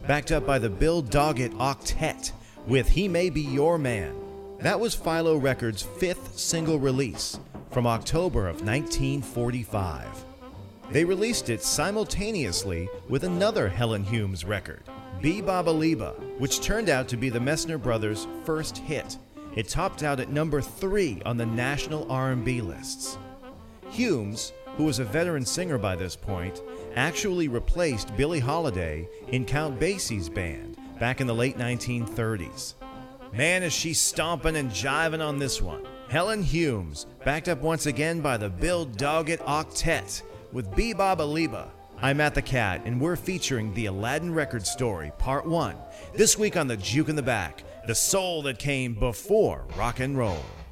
backed up by the Bill Doggett Octet with He May Be Your Man. That was Philo Records' fifth single release from October of 1945. They released it simultaneously with another Helen Humes record, Bee-Baba Liba, which turned out to be the Messner brothers' first hit. It topped out at number 3 on the national R&B lists. Humes, who was a veteran singer by this point, actually replaced Billie Holiday in Count Basie's band back in the late 1930s. Man, is she stomping and jiving on this one. Helen Humes, backed up once again by the Bill Doggett Octet with Bee-Baba Liba. I'm Matt the Cat, and we're featuring the Aladdin Record Story, Part 1, this week on the Juke in the Back, the soul that came before rock and roll.